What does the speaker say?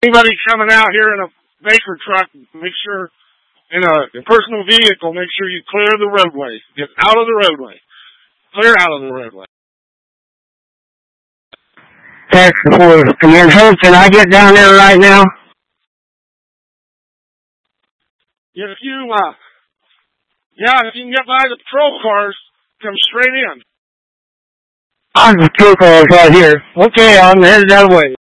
Anybody coming out here in a Baker truck, make sure, in a personal vehicle, make sure you clear the roadway. Get out of the roadway. Clear out of the roadway. Task Force Command. Hey, can I get down there right now? If you can get by the patrol cars, come straight in. The patrol cars right here. Okay, I'm headed that way.